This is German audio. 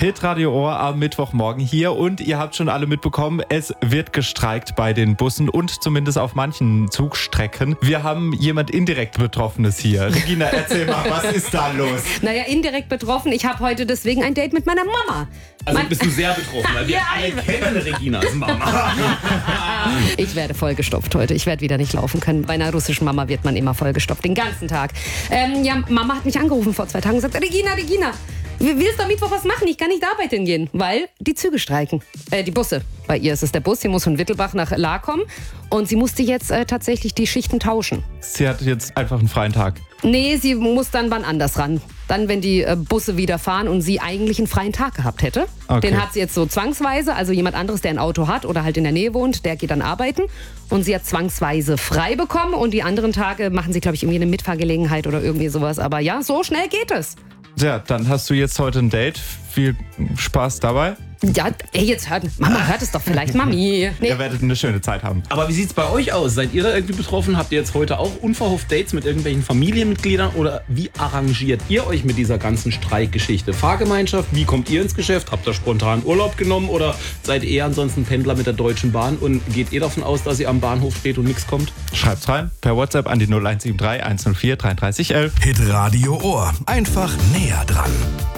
Hitradio Ohr am Mittwochmorgen hier und ihr habt schon alle mitbekommen, es wird gestreikt bei den Bussen und zumindest auf manchen Zugstrecken. Wir haben jemand indirekt Betroffenes hier. Regina, erzähl mal, was ist da los? Naja, indirekt betroffen. Ich habe heute deswegen ein Date mit meiner Mama. Also bist du sehr betroffen, weil wir alle kennen Reginas Mama. Ich werde vollgestopft heute. Ich werde wieder nicht laufen können. Bei einer russischen Mama wird man immer vollgestopft, den ganzen Tag. Mama hat mich angerufen vor 2 Tagen und gesagt, Regina, willst du am Mittwoch was machen? Ich kann nicht arbeiten gehen, weil die Züge streiken. Die Busse. Bei ihr ist es der Bus. Sie muss von Wittelbach nach Lahr kommen und sie musste jetzt tatsächlich die Schichten tauschen. Sie hat jetzt einfach einen freien Tag. Nee, sie muss dann wann anders ran. Dann, wenn die Busse wieder fahren und sie eigentlich einen freien Tag gehabt hätte. Okay. Den hat sie jetzt so zwangsweise. Also jemand anderes, der ein Auto hat oder halt in der Nähe wohnt, der geht dann arbeiten. Und sie hat zwangsweise frei bekommen. Und die anderen Tage machen sie, glaube ich, irgendwie eine Mitfahrgelegenheit oder irgendwie sowas. Aber ja, so schnell geht es. Ja, dann hast du jetzt heute ein Date. Viel Spaß dabei. Ja, ey, jetzt Mama hört es doch vielleicht, Mami. Nee. Ihr werdet eine schöne Zeit haben. Aber wie sieht's bei euch aus? Seid ihr da irgendwie betroffen? Habt ihr jetzt heute auch unverhofft Dates mit irgendwelchen Familienmitgliedern? Oder wie arrangiert ihr euch mit dieser ganzen Streikgeschichte? Fahrgemeinschaft, wie kommt ihr ins Geschäft? Habt ihr spontan Urlaub genommen? Oder seid ihr ansonsten Pendler mit der Deutschen Bahn? Und geht ihr davon aus, dass ihr am Bahnhof steht und nichts kommt? Schreibt's rein per WhatsApp an die 0173 104 33 11. Hitradio Ohr. Einfach näher dran.